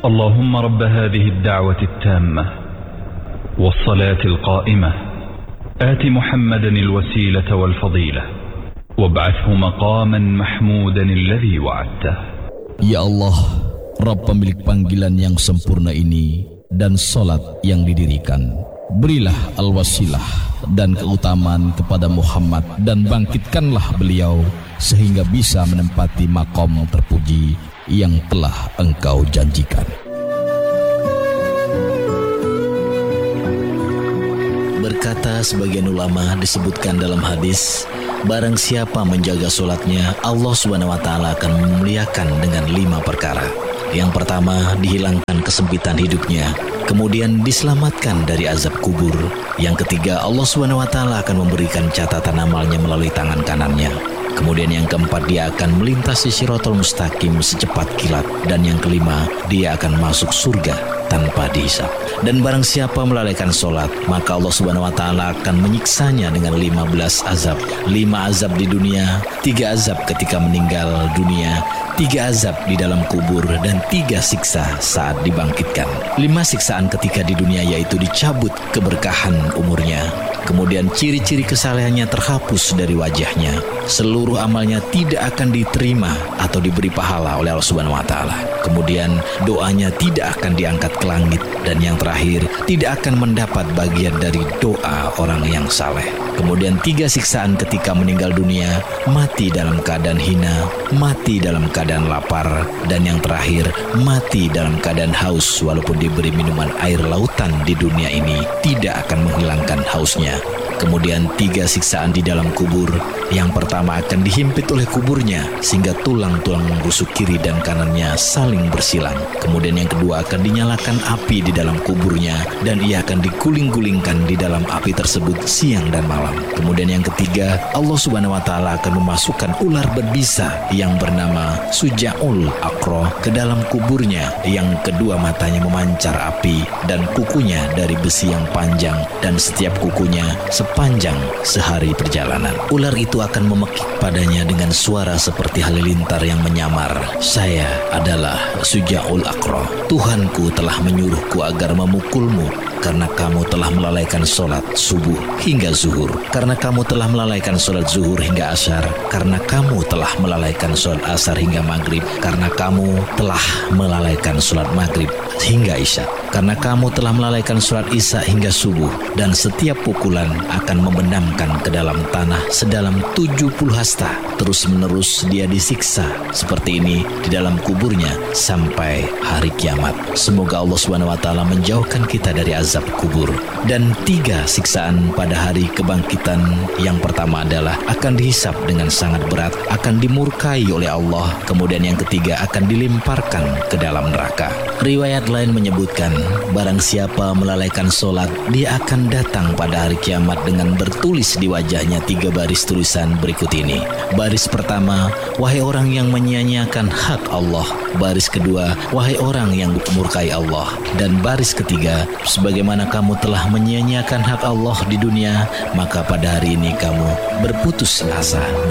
اللهم رب هذه الدعوة التامة والصلاة القائمة آت محمدا الوسيلة والفضيلة وابعثه مقاما محمودا الذي وعدته. Ya Allah, Rabb pemilik panggilan yang sempurna ini dan salat yang didirikan, berilah al-wasilah dan keutamaan kepada Muhammad dan bangkitkanlah beliau sehingga bisa menempati maqam terpuji yang telah Engkau janjikan. Berkata sebagian ulama, disebutkan dalam hadis, barang siapa menjaga solatnya, Allah SWT akan memuliakan dengan 5 perkara. Yang pertama, dihilangkan kesempitan hidupnya. Kemudian diselamatkan dari azab kubur. Yang ketiga, Allah SWT akan memberikan catatan amalnya melalui tangan kanannya. Kemudian yang keempat, dia akan melintasi Shiratal Mustaqim secepat kilat. Dan yang kelima, dia akan masuk surga tanpa dihisab. Dan barang siapa melalaikan solat, maka Allah SWT akan menyiksanya dengan 15 azab. 5 azab di dunia, 3 azab ketika meninggal dunia, 3 azab di dalam kubur, dan 3 siksa saat dibangkitkan. 5 siksaan ketika di dunia yaitu dicabut keberkahan umurnya. Kemudian ciri-ciri kesalehannya terhapus dari wajahnya. Seluruh amalnya tidak akan diterima atau diberi pahala oleh Allah Subhanahu wa taala. Kemudian doanya tidak akan diangkat ke langit. Dan yang terakhir, tidak akan mendapat bagian dari doa orang yang saleh. Kemudian 3 siksaan ketika meninggal dunia, mati dalam keadaan hina, mati dalam keadaan lapar, dan yang terakhir, mati dalam keadaan haus walaupun diberi minuman air lautan di dunia ini, tidak akan menghilangkan hausnya. Kemudian 3 siksaan di dalam kubur. Yang pertama akan dihimpit oleh kuburnya sehingga tulang-tulang rusuk kiri dan kanannya saling bersilang. Kemudian yang kedua akan dinyalakan api di dalam kuburnya dan ia akan diguling-gulingkan di dalam api tersebut siang dan malam. Kemudian yang ketiga, Allah Subhanahu wa taala akan memasukkan ular berbisa yang bernama Suja'ul Aqra ke dalam kuburnya, yang kedua matanya memancar api dan kukunya dari besi yang panjang dan setiap kukunya sepanjang sehari perjalanan. Ular itu akan memekik padanya dengan suara seperti halilintar yang menyamar. Saya adalah Suja'ul Aqra. Tuhanku telah menyuruhku agar memukulmu karena kamu telah melalaikan solat subuh hingga zuhur, karena kamu telah melalaikan solat zuhur hingga asar, karena kamu telah melalaikan solat asar hingga maghrib, karena kamu telah melalaikan solat maghrib hingga isya, karena kamu telah melalaikan solat isya hingga subuh. Dan setiap pukulan akan membenamkan ke dalam tanah sedalam 70 hasta. Terus menerus dia disiksa seperti ini di dalam kuburnya sampai hari kiamat. Semoga Allah SWT menjauhkan kita dari azab kubur. Dan 3 siksaan pada hari kebangkitan. Yang pertama adalah akan dihisab dengan sangat berat, akan dimurkai oleh Allah. Kemudian yang ketiga akan dilemparkan ke dalam neraka. Riwayat lain menyebutkan, barang siapa melalaikan solat, dia akan datang pada hari kiamat dengan bertulis di wajahnya 3 baris tulisan berikut ini. Baris pertama, wahai orang yang menyia-nyiakan hak Allah. Baris kedua, wahai orang yang murkai Allah. Dan baris ketiga, sebagaimana kamu telah menyia-nyiakan hak Allah di dunia, maka pada hari ini kamu berputus asa